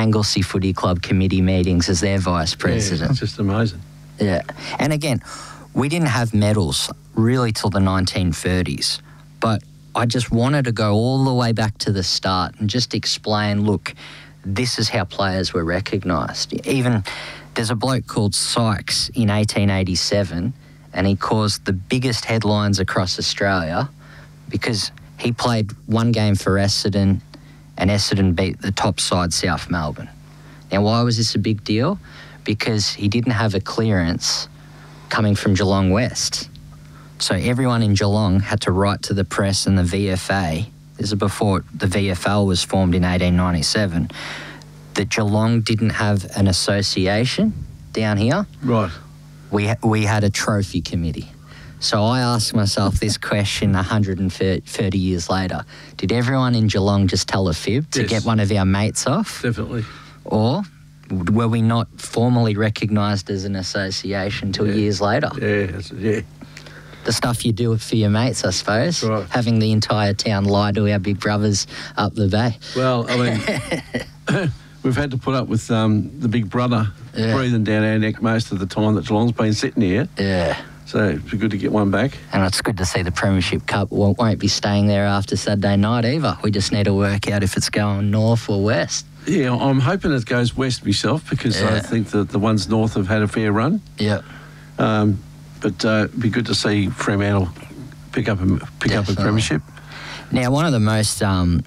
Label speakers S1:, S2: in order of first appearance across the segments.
S1: Anglesey Footy Club committee meetings as their vice president.
S2: Yeah, it's just amazing.
S1: Yeah. And again, we didn't have medals really till the 1930s, but I just wanted to go all the way back to the start and just explain, look, this is how players were recognised. Even there's a bloke called Sykes in 1887, and he caused the biggest headlines across Australia because he played one game for Essendon, and Essendon beat the top side, South Melbourne. Now, why was this a big deal? Because he didn't have a clearance coming from Geelong West. So everyone in Geelong had to write to the press and the VFA. This is before the VFL was formed in 1897. That Geelong didn't have an association down here.
S2: Right.
S1: We had a trophy committee. So I asked myself this question 130 years later. Did everyone in Geelong just tell a fib to get one of our mates off?
S2: Definitely.
S1: Or were we not formally recognised as an association till years later?
S2: Yeah.
S1: The stuff you do for your mates, I suppose.
S2: Right.
S1: Having the entire town lie to our big brothers up the bay.
S2: Well, I mean, we've had to put up with the big brother breathing down our neck most of the time that Geelong's been sitting here.
S1: Yeah.
S2: So it'd be good to get one back.
S1: And it's good to see the Premiership Cup won't be staying there after Saturday night either. We just need to work out if it's going north or west.
S2: Yeah, I'm hoping it goes west myself because I think that the ones north have had a fair run.
S1: Yeah.
S2: But it'd be good to see Fremantle pick up a premiership.
S1: Now, one of the most one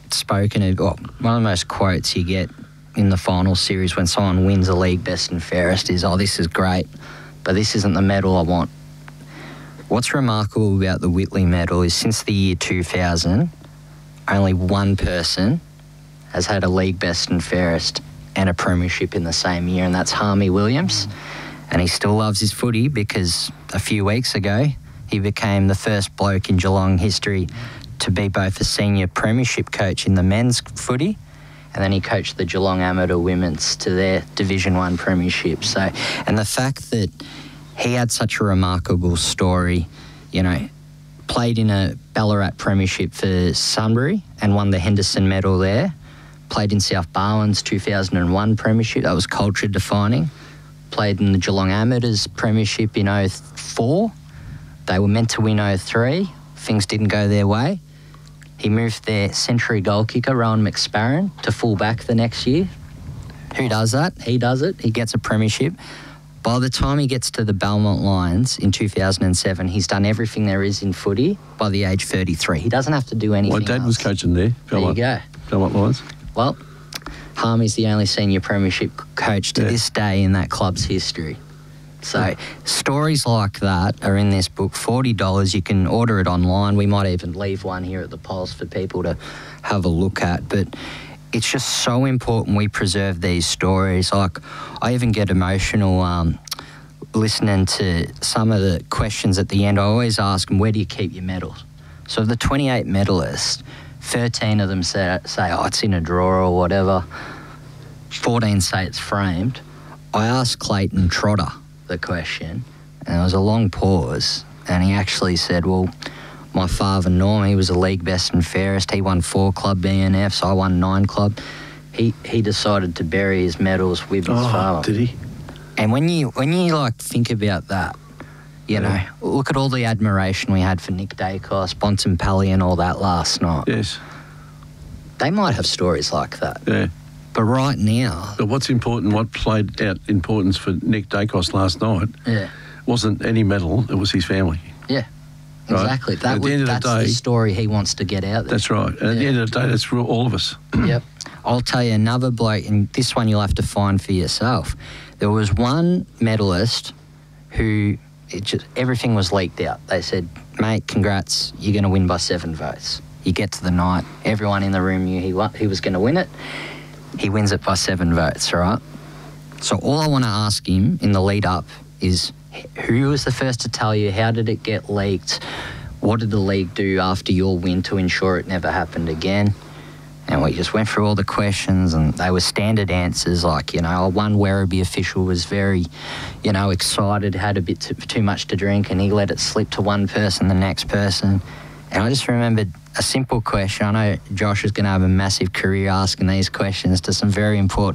S1: of the most quotes you get in the final series when someone wins a league best and fairest is, "Oh, this is great, but this isn't the medal I want." What's remarkable about the Whitley medal is since the year 2000, only one person has had a league best and fairest and a premiership in the same year, and that's Harmy Williams. And he still loves his footy because a few weeks ago he became the first bloke in Geelong history to be both a senior premiership coach in the men's footy, and then he coached the Geelong Amateur Women's to their Division 1 premiership. So, and the fact that he had such a remarkable story, you know, played in a Ballarat premiership for Sunbury and won the Henderson medal there, played in South Barwon's 2001 premiership, that was culture defining, played in the Geelong Amateurs premiership in 04, they were meant to win 03, things didn't go their way. He moved their century goal kicker, Rowan McSparron, to full back the next year. Who does that? He does it. He gets a premiership. By the time he gets to the Belmont Lions in 2007, he's done everything there is in footy by the age 33. He doesn't have to do anything
S2: My dad
S1: else.
S2: was coaching there.
S1: There you go.
S2: Belmont Lions.
S1: Well, Harmy's the only senior premiership coach to this day in that club's history. So stories like that are in this book, $40. You can order it online. We might even leave one here at the Pulse for people to have a look at. But it's just so important we preserve these stories. Like, I even get emotional listening to some of the questions at the end. I always ask them, where do you keep your medals? So of the 28 medalists, 13 of them say, oh, it's in a drawer or whatever. 14 say it's framed. I asked Clayton Trotter the question, and there was a long pause, and he actually said, well, my father Norm, he was a league best and fairest. He won 4 club BNFs, I won 9 club. He decided to bury his medals with his father.
S2: Did he?
S1: And when you like think about that, you know, look at all the admiration we had for Nick Dacos, Bontempelli and all that last night.
S2: Yes.
S1: They might have stories like that.
S2: Yeah.
S1: But right now...
S2: But what's important, what played out importance for Nick Dacos last night wasn't any medal, it was his family.
S1: Yeah,
S2: right?
S1: Exactly.
S2: That's
S1: the story he wants to get out there.
S2: That's right. And at the end of the day, that's for all of us.
S1: Yep. I'll tell you another bloke, and this one you'll have to find for yourself. There was one medalist who everything was leaked out. They said, mate, congrats, you're going to win by 7 votes. You get to the night, everyone in the room knew he was going to win it. He wins it by 7 votes, right? So all I want to ask him in the lead up is, who was the first to tell you? How did it get leaked? What did the league do after your win to ensure it never happened again? And we just went through all the questions, and they were standard answers like, you know, one Werribee official was very, you know, excited, had a bit too much to drink, and he let it slip to one person, the next person. And I just remembered a simple question. I know Josh is going to have a massive career asking these questions to some very important